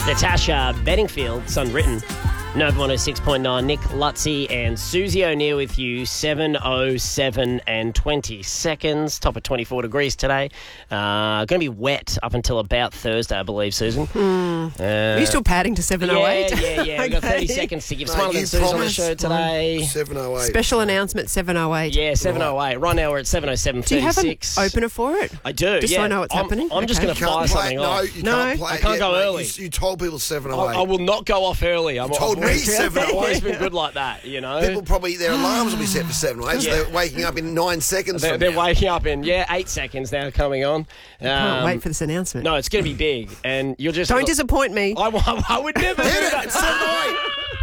Natasha Bedingfield, Sunwritten. Nova 106.9, Nick Lutzy and Susie O'Neill with you, 7:07 and 20 seconds. Top of 24 degrees today. Going to be wet up until about Thursday, I believe, Susan. Are you still padding to 7:08? Yeah. We've got 30 seconds to give Smiley and Susan on the show today. 7:08. Special announcement, 7:08. Yeah, 7:08. Right now we're at 7:07:36. Do you have an opener for it? I do, Just so I know what's happening? I'm just Okay. going to fire something off. You can't play I it can't yet, go mate. early. You told people 7:08. I will not go off early. You told me 7:08. I've always been good like that, you know. People probably, their alarms will be set for 7:08, so they're waking up in 9 seconds They're from now. waking up in, 8 seconds now coming on. Can't wait for this announcement. No, it's going to be big, and you'll just... Don't disappoint me. I would never do Hit it, that. it's 7:08.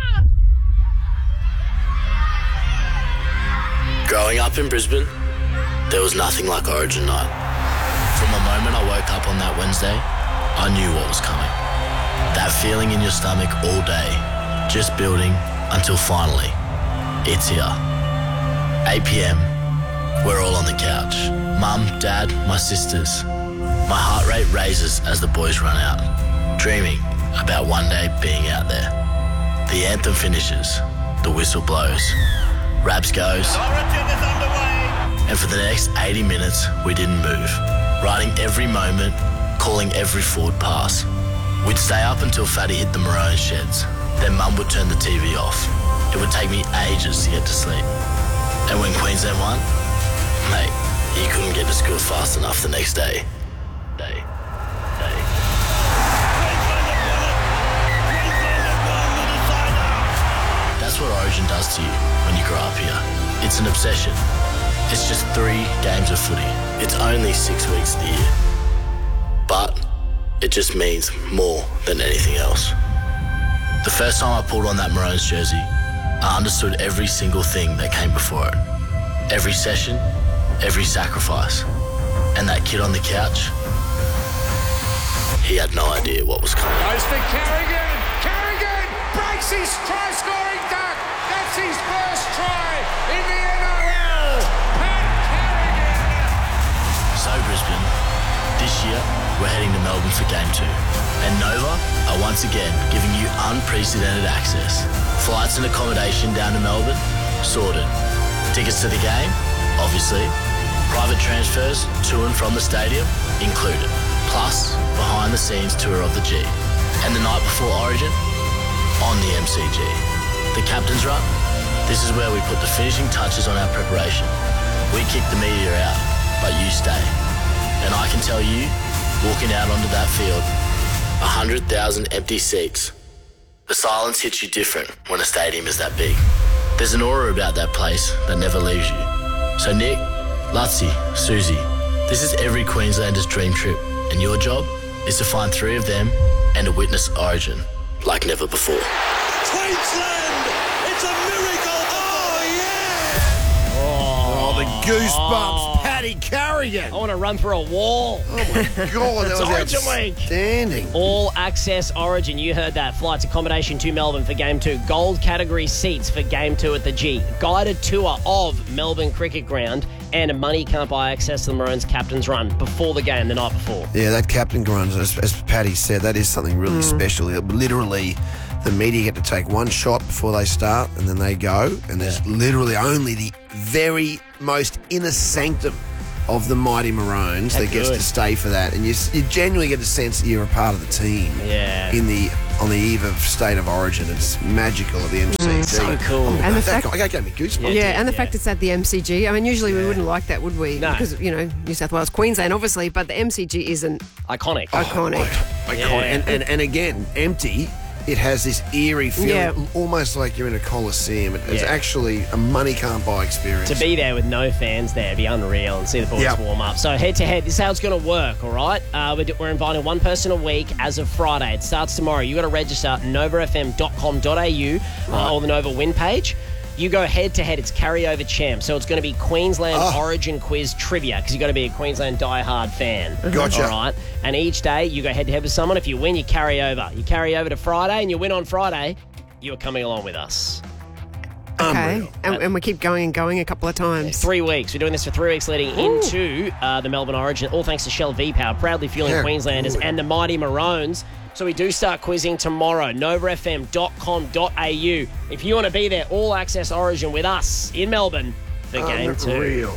Growing up in Brisbane, there was nothing like Origin night. From the moment I woke up on that Wednesday, I knew what was coming. That feeling in your stomach all day, just building until finally, it's here. 8 p.m, we're all on the couch. Mum, Dad, my sisters. My heart rate raises as the boys run out, dreaming about one day being out there. The anthem finishes, the whistle blows, Rabs goes, and for the next 80 minutes, we didn't move, riding every moment, calling every forward pass. We'd stay up until Fatty hit the Maroon sheds. Then Mum would turn the TV off. It would take me ages to get to sleep. And when Queensland won, mate, you couldn't get to school fast enough the next day. That's what Origin does to you when you grow up here. It's an obsession. It's just 3 games of footy. It's only 6 weeks of the year. But it just means more than anything else. The first time I pulled on that Maroons jersey, I understood every single thing that came before it. Every session, every sacrifice. And that kid on the couch, he had no idea what was coming. Goes for Carrigan. Carrigan breaks his try-scoring duck. That's his first try in the NRL. Pat Carrigan. So Brisbane, this year we're heading to Melbourne for Game 2. And Nova are once again giving you unprecedented access. Flights and accommodation down to Melbourne, sorted. Tickets to the game, obviously. Private transfers to and from the stadium, included. Plus, behind-the-scenes tour of the G. And the night before Origin, on the MCG. The Captain's Run, this is where we put the finishing touches on our preparation. We kick the media out, but you stay. And I can tell you, walking out onto that field, 100,000 empty seats. The silence hits you different when a stadium is that big. There's an aura about that place that never leaves you. So Nick, Lutzy, Susie, this is every Queenslander's dream trip, and your job is to find 3 of them and to witness Origin like never before. Queensland! It's a miracle! Oh, yeah! Oh, the goosebumps. Paddy Carrigan. I want to run through a wall. Oh, my God. That It's was Origin week. outstanding. All access Origin, you heard that. Flights, accommodation to Melbourne for Game 2. Gold category seats for Game 2 at the G. Guided tour of Melbourne Cricket Ground. And money can't buy access to the Maroons' Captain's Run before the game, the night before. Yeah, that captain run, as Paddy said, that is something really special. Literally, the media get to take one shot before they start, and then they go, and there's literally only the very most inner sanctum of the mighty Maroons that gets to stay for that, and you genuinely get the sense that you're a part of the team. Yeah. On the eve of State of Origin, it's magical at the MCG. So cool. Oh, And the that fact- guy gave me goosebumps. Yeah, and the fact it's at the MCG. I mean, usually we wouldn't like that, would we? No. Because, New South Wales, Queensland, obviously, but the MCG isn't Iconic. iconic. Iconic. And again, empty. It has this eerie feeling, almost like you're in a coliseum. It's actually a money can't buy experience. To be there with no fans there, it'd be unreal, and see the boys warm up. So head-to-head, this is how it's going to work, all right? We're inviting one person a week as of Friday. It starts tomorrow. You've got to register at novafm.com.au or the Nova Win page. You go head-to-head. It's carryover champ. So it's going to be Queensland Origin quiz trivia because you've got to be a Queensland diehard fan. Gotcha. All right? And each day you go head-to-head with someone. If you win, you carry over. You carry over to Friday and you win on Friday, you are coming along with us. Okay. And we keep going and going a couple of times. 3 weeks. We're doing this for 3 weeks leading into the Melbourne Origin. All thanks to Shell V-Power, proudly fueling Queenslanders and the mighty Maroons. So we do start quizzing tomorrow, novafm.com.au. If you want to be there, all access Origin with us in Melbourne for Game 2. Unreal.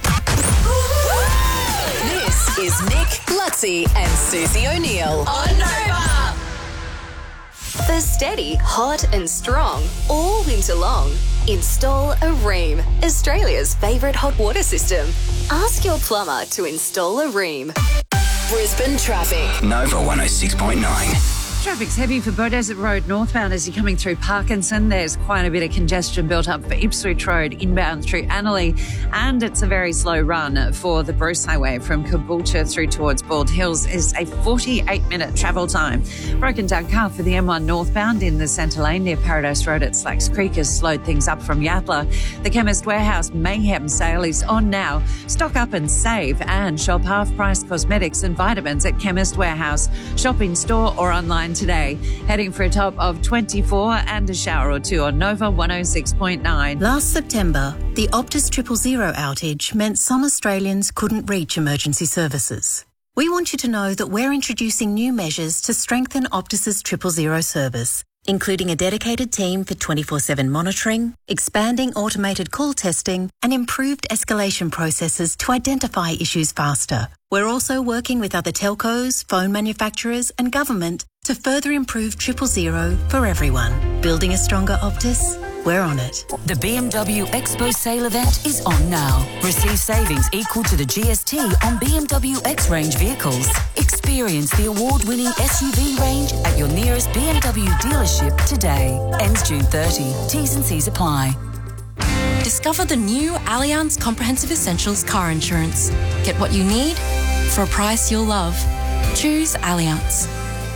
This is Nick, Lutzi and Susie O'Neill on Nova. For steady, hot and strong, all winter long, install a Rheem, Australia's favourite hot water system. Ask your plumber to install a Rheem. Brisbane traffic. Nova 106.9. Traffic's heavy for Beaudesert Road northbound as you're coming through Parkinson. There's quite a bit of congestion built up for Ipswich Road inbound through Annerley, and it's a very slow run for the Bruce Highway from Caboolture through towards Bald Hills. Is a 48-minute travel time. Broken down car for the M1 northbound in the centre lane near Paradise Road at Slacks Creek has slowed things up from Yatla. The Chemist Warehouse Mayhem sale is on now. Stock up and save and shop half-price cosmetics and vitamins at Chemist Warehouse. Shop in store or online today. Heading for a top of 24 and a shower or two on Nova 106.9. Last September, the Optus 000 outage meant some Australians couldn't reach emergency services. We want you to know that we're introducing new measures to strengthen Optus's 000 service, including a dedicated team for 24/7 monitoring, expanding automated call testing, and improved escalation processes to identify issues faster. We're also working with other telcos, phone manufacturers, and government to further improve 000 for everyone. Building a stronger Optus? We're on it. The BMW Expo sale event is on now. Receive savings equal to the GST on BMW X range vehicles. Experience the award-winning SUV range at your nearest BMW dealership today. Ends June 30. T's and C's apply. Discover the new Allianz Comprehensive Essentials car insurance. Get what you need for a price you'll love. Choose Allianz.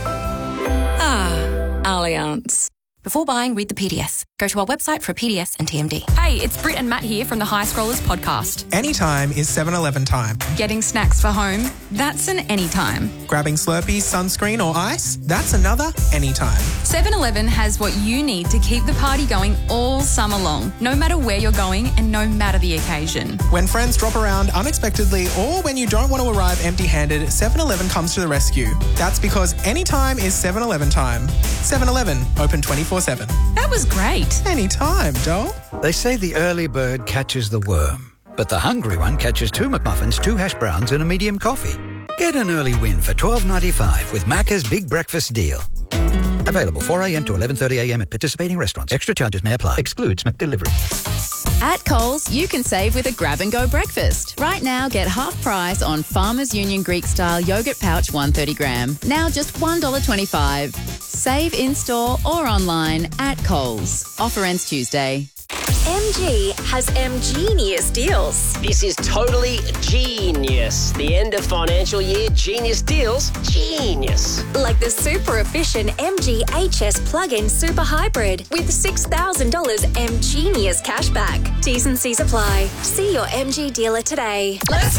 Allianz. Before buying, read the PDS. Go to our website for a PDS and TMD. Hey, it's Britt and Matt here from the High Scrollers podcast. Anytime is 7-Eleven time. Getting snacks for home? That's an anytime. Grabbing Slurpees, sunscreen or ice? That's another anytime. 7-Eleven has what you need to keep the party going all summer long, no matter where you're going and no matter the occasion. When friends drop around unexpectedly or when you don't want to arrive empty-handed, 7-Eleven comes to the rescue. That's because anytime is 7-Eleven time. 7-Eleven, open 24/7. That was great. Anytime, doll. They say the early bird catches the worm, but the hungry one catches 2 McMuffins, 2 hash browns and a medium coffee. Get an early win for $12.95 with Macca's Big Breakfast Deal. Available 4 a.m. to 11:30 a.m. at participating restaurants. Extra charges may apply. Excludes McDelivery. At Coles, you can save with a grab-and-go breakfast. Right now, get half price on Farmers Union Greek-style yogurt pouch 130 gram. Now just $1.25. Save in-store or online at Coles. Offer ends Tuesday. MG has M-Genius deals. This is totally genius. The end of financial year, genius deals, genius. Like the super efficient MG HS plug-in super hybrid with $6,000 M-Genius cashback. T's and C's apply. See your MG dealer today. Let's